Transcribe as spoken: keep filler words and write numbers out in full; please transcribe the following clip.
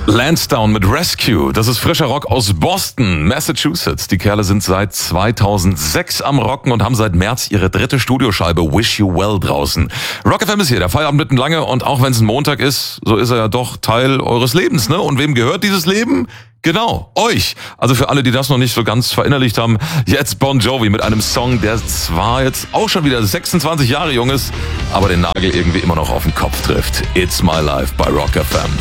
Lansdowne mit Rescue. Das ist frischer Rock aus Boston, Massachusetts. Die Kerle sind seit zweitausendsechs am Rocken und haben seit März ihre dritte Studioscheibe Wish You Well draußen. Rock F M ist hier, der Feierabend mitten lange, und auch wenn es ein Montag ist, so ist er ja doch Teil eures Lebens, ne? Und wem gehört dieses Leben? Genau, euch. Also für alle, die das noch nicht so ganz verinnerlicht haben, jetzt Bon Jovi mit einem Song, der zwar jetzt auch schon wieder sechsundzwanzig Jahre jung ist, aber den Nagel irgendwie immer noch auf den Kopf trifft. It's My Life bei Rock F M.